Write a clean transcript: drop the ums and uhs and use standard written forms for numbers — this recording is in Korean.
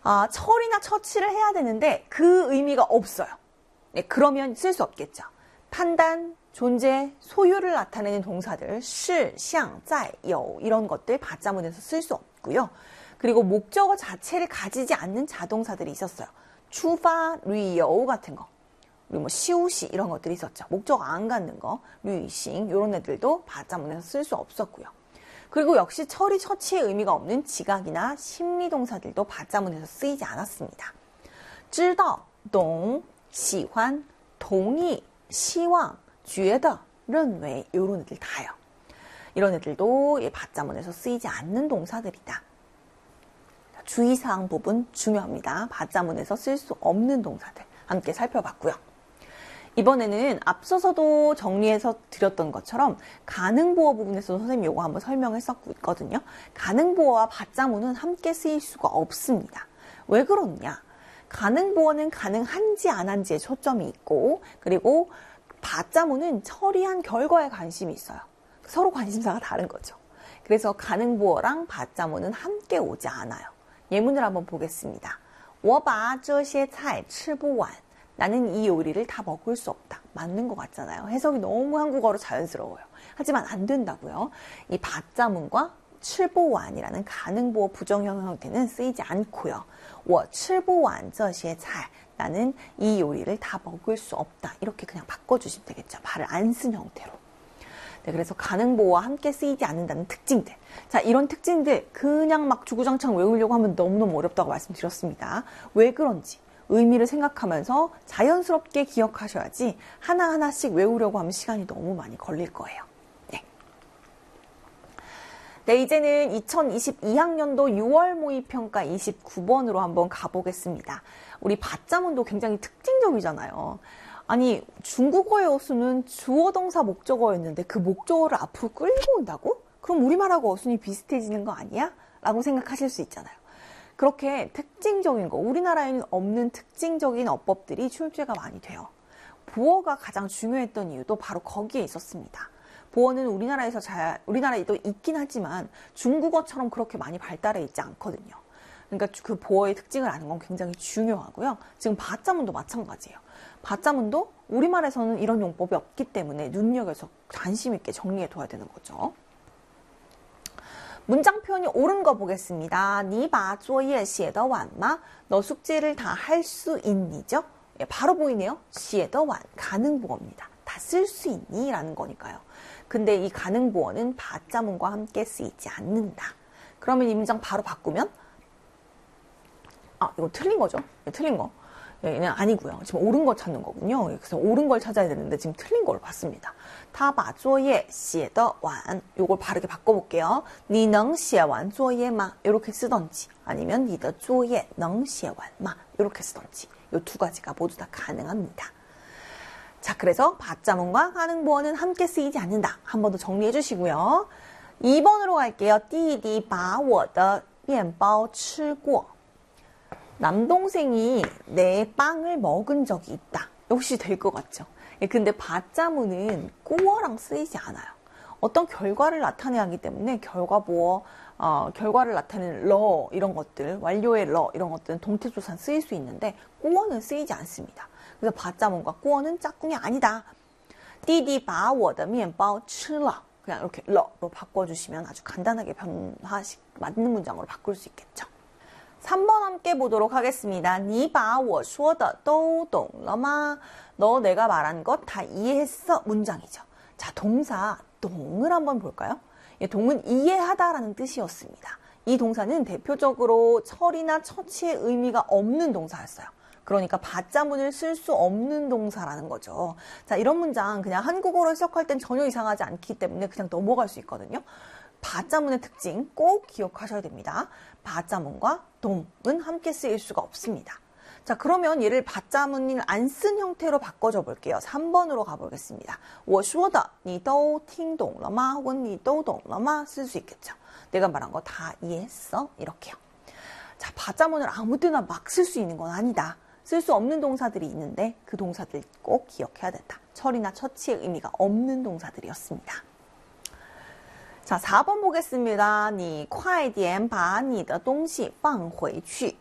처리나 처치를 해야 되는데 그 의미가 없어요. 네, 그러면 쓸 수 없겠죠. 판단, 존재, 소유를 나타내는 동사들, 是, 像, 在, 有 이런 것들 받자문에서 쓸 수 없고요. 그리고 목적어 자체를 가지지 않는 자동사들이 있었어요. 出发, 旅游 같은 거. 그리고 뭐 시우시 이런 것들이 있었죠. 목적어 안 갖는 거, 旅行 이런 애들도 받자문에서 쓸 수 없었고요. 그리고 역시 처리, 처치의 의미가 없는 지각이나 심리 동사들도 받자문에서 쓰이지 않았습니다. 知道, 懂, 喜欢, 同意, 希望, 觉得, 认为 이런 애들 다요. 이런 애들도 받자문에서 쓰이지 않는 동사들이다. 주의사항 부분 중요합니다. 받자문에서 쓸 수 없는 동사들 함께 살펴봤고요. 이번에는 앞서서도 정리해서 드렸던 것처럼 가능보어 부분에서 선생님이 이거 한번 설명했었거든요. 가능보어와 받자문은 함께 쓰일 수가 없습니다. 왜 그렇냐? 가능보어는 가능한지 안 한지에 초점이 있고, 그리고 받자문은 처리한 결과에 관심이 있어요. 서로 관심사가 다른 거죠. 그래서 가능보어랑 받자문은 함께 오지 않아요. 예문을 한번 보겠습니다. 我把这些菜吃不完. 나는 이 요리를 다 먹을 수 없다. 맞는 것 같잖아요. 해석이 너무 한국어로 자연스러워요. 하지만 안 된다고요. 이 받자문과 吃不完이라는 가능보어 부정형 형태는 쓰이지 않고요. 我吃不完这些菜. 나는 이 요리를 다 먹을 수 없다. 이렇게 그냥 바꿔주시면 되겠죠. 발을 안 쓴 형태로. 네, 그래서 가능보어와 함께 쓰이지 않는다는 특징들. 자, 이런 특징들 그냥 막 주구장창 외우려고 하면 너무너무 어렵다고 말씀드렸습니다. 왜 그런지 의미를 생각하면서 자연스럽게 기억하셔야지 하나하나씩 외우려고 하면 시간이 너무 많이 걸릴 거예요. 네, 이제는 2022학년도 6월 모의평가 29번으로 한번 가보겠습니다. 우리 받자문도 굉장히 특징적이잖아요. 아니, 중국어의 어순은 주어, 동사, 목적어였는데 그 목적어를 앞으로 끌고 온다고? 그럼 우리말하고 어순이 비슷해지는 거 아니야? 라고 생각하실 수 있잖아요. 그렇게 특징적인 거, 우리나라에는 없는 특징적인 어법들이 출제가 많이 돼요. 보어가 가장 중요했던 이유도 바로 거기에 있었습니다. 보어는 우리나라에도 있긴 하지만 중국어처럼 그렇게 많이 발달해 있지 않거든요. 그러니까 그 보어의 특징을 아는 건 굉장히 중요하고요. 지금 받자문도 마찬가지예요. 받자문도 우리말에서는 이런 용법이 없기 때문에 눈여겨서 관심 있게 정리해 둬야 되는 거죠. 문장 표현이 옳은 거 보겠습니다. 你把作业写得完吗? 너 숙제를 다 할 수 있니죠? 예, 바로 보이네요. 写得完 가능보어입니다. 다 쓸 수 있니? 라는 거니까요. 근데 이 가능보어는 받자문과 함께 쓰이지 않는다. 그러면 이 문장 바로 바꾸면 이거 틀린 거죠? 네, 틀린 거. 네, 그냥 아니고요. 지금 옳은 거 찾는 거군요. 그래서 옳은 걸 찾아야 되는데 지금 틀린 걸 봤습니다. 他把作业写得完. 요걸 바르게 바꿔볼게요. 你能写完作业吗? 이렇게 쓰던지 아니면 你的作业能写完吗? 이렇게 쓰던지 이 두 가지가 모두 다 가능합니다. 자, 그래서 받자문과 가능보어는 함께 쓰이지 않는다. 한 번 더 정리해 주시고요. 2번으로 갈게요. 弟弟把我的面包吃过. 남동생이 내 빵을 먹은 적이 있다. 역시 될 것 같죠? 근데 받자문은 꾸어랑 쓰이지 않아요. 어떤 결과를 나타내야 하기 때문에 결과보어, 결과를 나타내는 러 이런 것들, 완료의 러 이런 것들은 동태조사는 쓰일 수 있는데 꾸어는 쓰이지 않습니다. 그래서 받자문과 꾸어는 짝꿍이 아니다. 弟弟把我的面包吃了. 그냥 이렇게 러로 바꿔주시면 아주 간단하게 맞는 문장으로 바꿀 수 있겠죠. 3번 함께 보도록 하겠습니다. 你把我说的都懂了吗? 너 내가 말한 것 다 이해했어? 문장이죠. 자, 동사 동을 한번 볼까요? 동은 이해하다라는 뜻이었습니다. 이 동사는 대표적으로 처리나 처치의 의미가 없는 동사였어요. 그러니까 받자문을 쓸 수 없는 동사라는 거죠. 자, 이런 문장 그냥 한국어로 해석할 땐 전혀 이상하지 않기 때문에 그냥 넘어갈 수 있거든요. 받자문의 특징 꼭 기억하셔야 됩니다. 받자문과 동은 함께 쓰일 수가 없습니다. 자, 그러면 얘를 받자문을 안 쓴 형태로 바꿔줘 볼게요. 3번으로 가보겠습니다. 我说的你都听懂了吗? 혹은 你都懂了吗? 쓸 수 있겠죠. 내가 말한 거 다 이해했어? 이렇게요. 자, 받자문을 아무 때나 막 쓸 수 있는 건 아니다. 쓸 수 없는 동사들이 있는데 그 동사들 꼭 기억해야 된다. 처리나 처치의 의미가 없는 동사들이었습니다. 자, 4번 보겠습니다. 你快点把你的东西放回去.